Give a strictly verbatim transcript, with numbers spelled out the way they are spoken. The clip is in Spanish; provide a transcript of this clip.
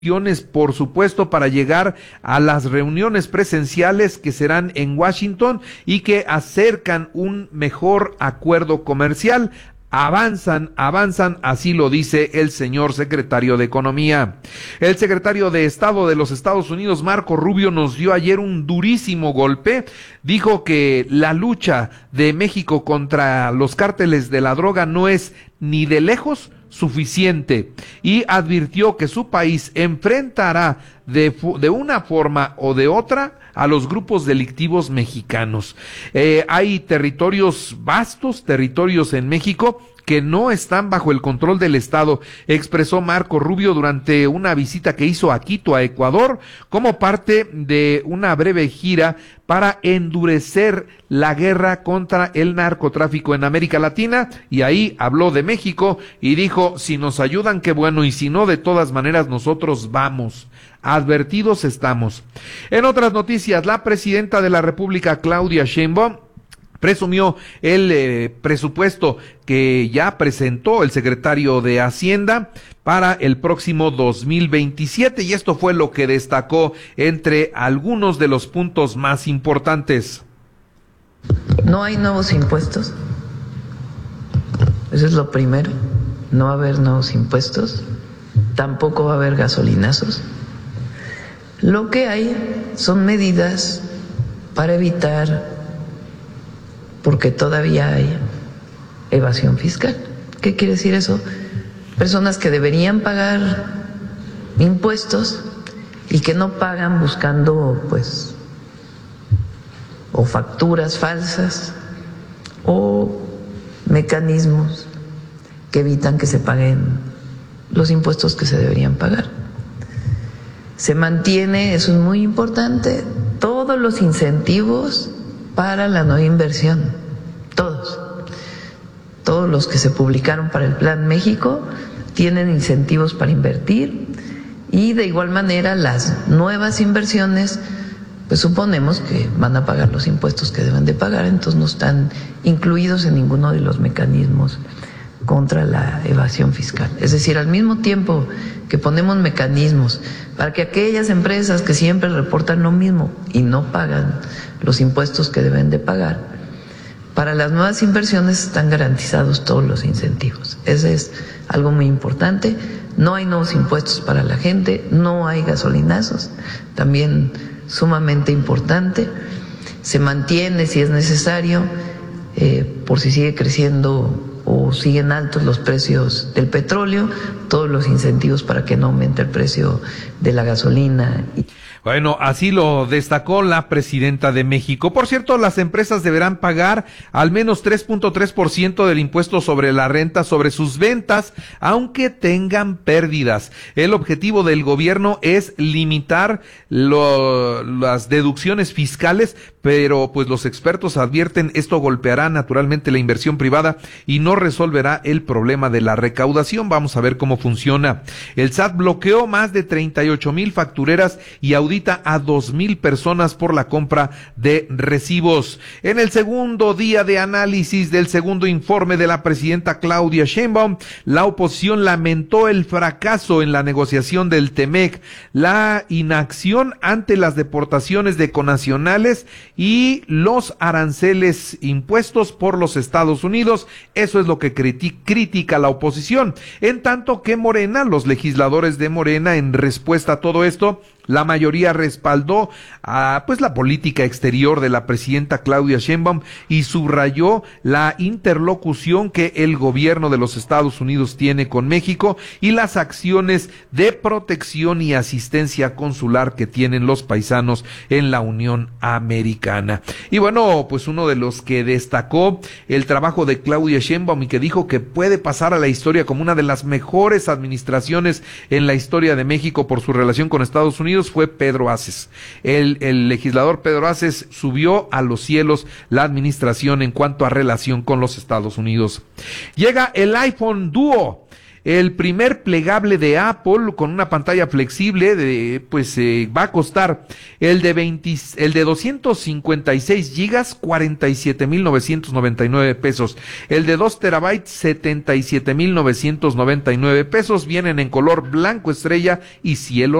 por supuesto, para llegar a las reuniones presenciales que serán en Washington y que acercan un mejor acuerdo comercial. Avanzan, avanzan, así lo dice el señor secretario de Economía. El secretario de Estado de los Estados Unidos, Marco Rubio, nos dio ayer un durísimo golpe. Dijo que la lucha de México contra los cárteles de la droga no es ni de lejos suficiente y advirtió que su país enfrentará de, de una forma o de otra a los grupos delictivos mexicanos. Eh, hay territorios vastos, territorios en México que no están bajo el control del Estado, expresó Marco Rubio durante una visita que hizo a Quito, a Ecuador, como parte de una breve gira para endurecer la guerra contra el narcotráfico en América Latina, y ahí habló de México y dijo, si nos ayudan, qué bueno, y si no, de todas maneras nosotros vamos. Advertidos estamos. En otras noticias, la presidenta de la República, Claudia Sheinbaum, presumió el eh, presupuesto que ya presentó el secretario de Hacienda para el próximo dos mil veintisiete, y esto fue lo que destacó entre algunos de los puntos más importantes. No hay nuevos impuestos, eso es lo primero, no va a haber nuevos impuestos, tampoco va a haber gasolinazos. Lo que hay son medidas para evitar, porque todavía hay evasión fiscal. ¿Qué quiere decir eso? Personas que deberían pagar impuestos y que no pagan buscando, pues, o facturas falsas o mecanismos que evitan que se paguen los impuestos que se deberían pagar. Se mantiene, eso es muy importante, todos los incentivos para la no inversión, todos, todos los que se publicaron para el Plan México tienen incentivos para invertir, y de igual manera las nuevas inversiones, pues suponemos que van a pagar los impuestos que deben de pagar, entonces no están incluidos en ninguno de los mecanismos contra la evasión fiscal. Es decir, al mismo tiempo que ponemos mecanismos para que aquellas empresas que siempre reportan lo mismo y no pagan los impuestos que deben de pagar, para las nuevas inversiones están garantizados todos los incentivos. Ese es algo muy importante. No hay nuevos impuestos para la gente, no hay gasolinazos, también sumamente importante. Se mantiene, si es necesario, eh, por si sigue creciendo o siguen altos los precios del petróleo, todos los incentivos para que no aumente el precio de la gasolina. Bueno, así lo destacó la presidenta de México. Por cierto, las empresas deberán pagar al menos tres punto tres por ciento del impuesto sobre la renta sobre sus ventas, aunque tengan pérdidas. El objetivo del gobierno es limitar lo, las deducciones fiscales, pero pues los expertos advierten esto golpeará naturalmente la inversión privada y no resolverá el problema de la recaudación. Vamos a ver cómo funciona. El S A T bloqueó más de treinta y ocho mil factureras y audita a dos mil personas por la compra de recibos. En el segundo día de análisis del segundo informe de la presidenta Claudia Sheinbaum, la oposición lamentó el fracaso en la negociación del T-MEC, la inacción ante las deportaciones de conacionales y los aranceles impuestos por los Estados Unidos. Eso es lo que criti- critica la oposición. En tanto que Morena, los legisladores de Morena, en respuesta a todo esto, la mayoría respaldó a pues la política exterior de la presidenta Claudia Sheinbaum y subrayó la interlocución que el gobierno de los Estados Unidos tiene con México y las acciones de protección y asistencia consular que tienen los paisanos en la Unión Americana. Y bueno, pues uno de los que destacó el trabajo de Claudia Sheinbaum y que dijo que puede pasar a la historia como una de las mejores administraciones en la historia de México por su relación con Estados Unidos fue Pedro Aces. El, el legislador Pedro Aces subió a los cielos la administración en cuanto a relación con los Estados Unidos. Llega el iPhone Duo. El primer plegable de Apple con una pantalla flexible de, pues eh, va a costar el de veinte, el de doscientos cincuenta y seis gigas, cuarenta y siete mil novecientos noventa y nueve pesos. El de dos terabytes, setenta y siete mil novecientos noventa y nueve pesos. Vienen en color blanco estrella y cielo